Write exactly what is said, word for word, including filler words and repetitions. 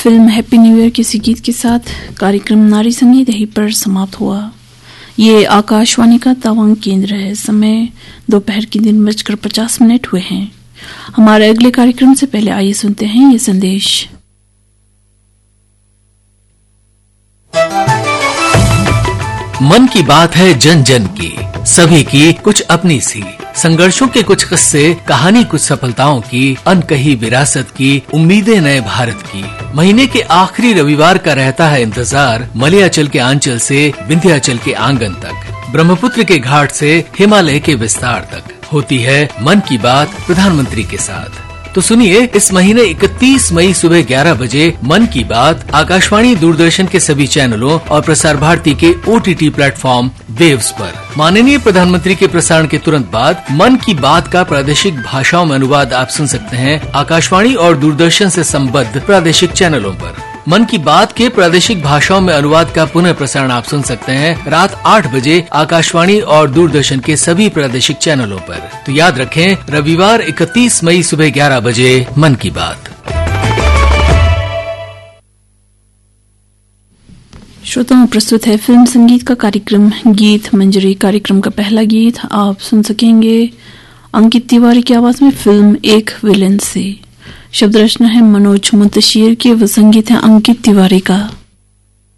Film happy new year किसी गीत के साथ कार्यक्रम नारी संगीत यहीं पर समाप्त हुआ। ये आकाशवाणी का तवांग केंद्र है। समय दोपहर के दिन बजकर पचास मिनट हुए हैं। हमारे अगले कार्यक्रम से पहले आइए सुनते हैं ये संदेश। मन की बात है जन जन की, सभी की कुछ अपनी सी, संघर्षों के कुछ किस्से, कहानी कुछ सफलताओं की, अनकही विरासत की, उम्मीदें नए भारत की। महीने के आखिरी रविवार का रहता है इंतजार, मलयाचल के आंचल से विंध्याचल के आंगन तक, ब्रह्मपुत्र के घाट से हिमालय के विस्तार तक होती है मन की बात प्रधानमंत्री के साथ। तो सुनिए, इस महीने इकतीस मई सुबह ग्यारह बजे मन की बात आकाशवाणी दूरदर्शन के सभी चैनलों और प्रसार भारती के ओटीटी प्लेटफॉर्म वेव्स पर। माननीय प्रधानमंत्री के प्रसारण के तुरंत बाद मन की बात का प्रादेशिक भाषाओं में अनुवाद आप सुन सकते हैं आकाशवाणी और दूरदर्शन से संबद्ध प्रादेशिक चैनलों पर। मन की बात के प्रादेशिक भाषाओं में अनुवाद का पुनः प्रसारण आप सुन सकते हैं रात आठ बजे आकाशवाणी और दूरदर्शन के सभी प्रादेशिक चैनलों पर। तो याद रखें, रविवार इकतीस मई सुबह ग्यारह बजे मन की बात। श्रोताओं, प्रस्तुत है फिल्म संगीत का कार्यक्रम गीत मंजरी। कार्यक्रम का पहला गीत आप सुन सकेंगे अंकित तिवारी की आवाज में फिल्म एक विलेन से। शब्द रचना है मनोज मुंतशिर की, व संगीत है अंकित तिवारी का।